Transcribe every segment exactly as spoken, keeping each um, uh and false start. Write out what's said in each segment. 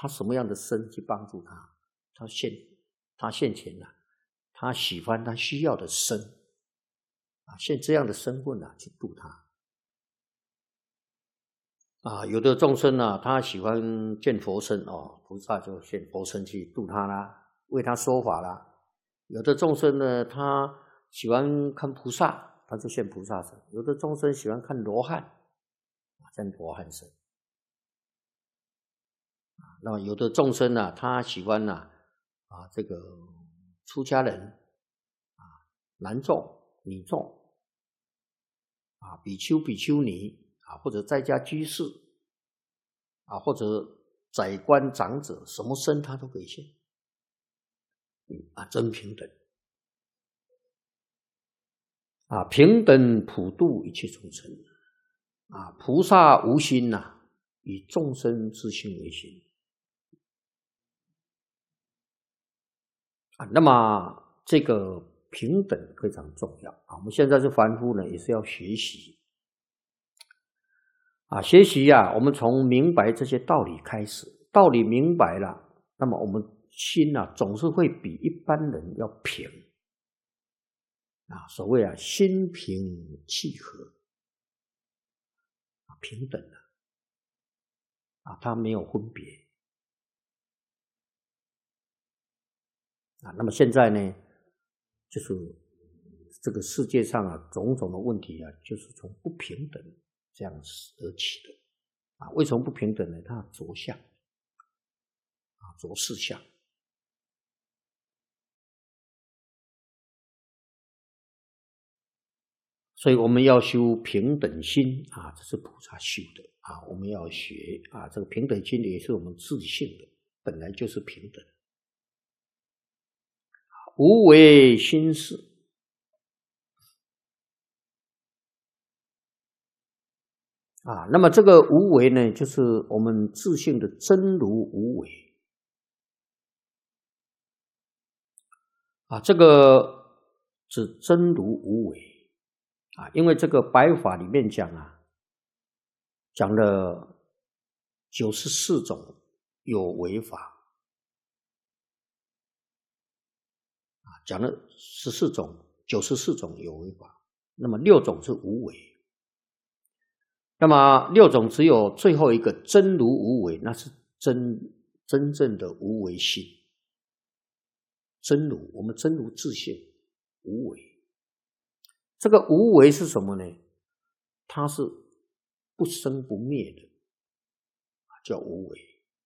他什么样的身去帮助他？他现他现前啊，他喜欢他需要的身啊，现这样的身份啊去度他啊。有的众生啊，他喜欢见佛身哦，菩萨就现佛身去度他啦，为他说法啦。有的众生呢，他喜欢看菩萨，他就现菩萨身；有的众生喜欢看罗汉，现罗汉身。那么有的众生呢、啊，他喜欢呢 啊, 啊这个出家人啊，男众、女众啊，比丘、比丘尼啊，或者在家居士啊，或者宰官长者，什么身他都可以现啊，真平等啊，平等普度一切众生啊，菩萨无心呐、啊，以众生之心为心。啊，那么这个平等非常重要啊！我们现在是凡夫呢，也是要学习啊，学习呀、啊，我们从明白这些道理开始，道理明白了，那么我们心啊，总是会比一般人要平啊。所谓啊，心平气和啊，平等的啊，它没有分别。啊，那么现在呢，就是这个世界上啊，种种的问题啊，就是从不平等这样而起的啊。为什么不平等呢？它着相啊，着事相。所以我们要修平等心啊，这是菩萨修的啊。我们要学啊，这个平等心也是我们自性的，本来就是平等。无为心事啊，那么这个无为呢，就是我们自性的真如无为啊，这个指真如无为啊，因为这个白法里面讲啊，讲了九十四种有为法啊，讲了十四种九十四种有为法，那么六种是无为。那么六种只有最后一个真如无为，那是真真正的无为心。真如，我们真如自性无为。这个无为是什么呢？它是不生不灭的，叫无为。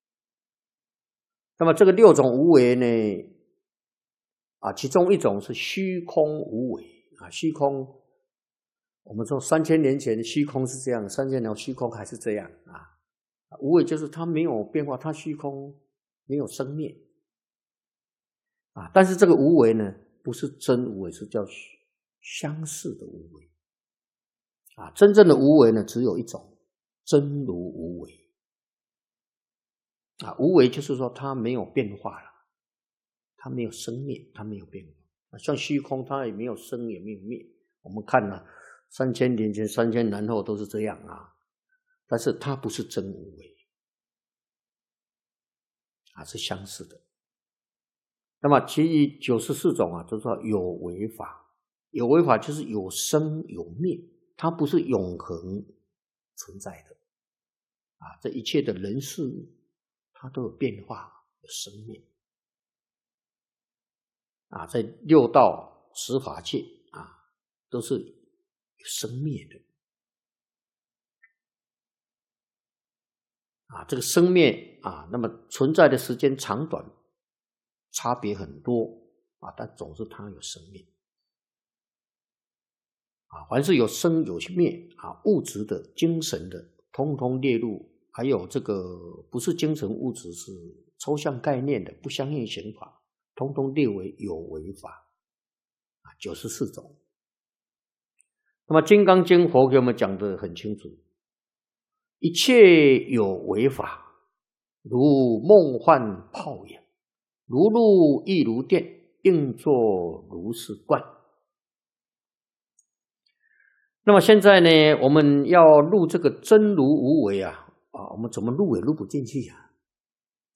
那么这个六种无为呢，啊，其中一种是虚空无为啊，虚空。我们说三千年前虚空是这样，三千年虚空还是这样啊。无为就是它没有变化，它虚空没有生灭啊。但是这个无为呢，不是真无为，是叫相似的无为啊。真正的无为呢，只有一种，真如无为啊。无为就是说它没有变化了，它没有生灭，它没有变化。像虚空，它也没有生也没有灭。我们看了。三千年前、三千年后都是这样啊，但是它不是真无为啊，是相似的。那么其余九十四种啊，都叫有为法。有为法就是有生有灭，它不是永恒存在的啊。这一切的人事物，它都有变化，有生灭啊。在六道十法界啊，都是生灭的啊，这个生灭啊，那么存在的时间长短差别很多啊，但总是它有生灭啊。凡是有生有灭啊，物质的、精神的，通通列入；还有这个不是精神物质，是抽象概念的、不相应刑法，通通列为有为法啊，九十四种。那么《金刚经》佛给我们讲得很清楚，一切有为法，如梦幻泡影，如露亦如电，应作如是观。那么现在呢，我们要入这个真如无为啊，啊，我们怎么入也入不进去啊。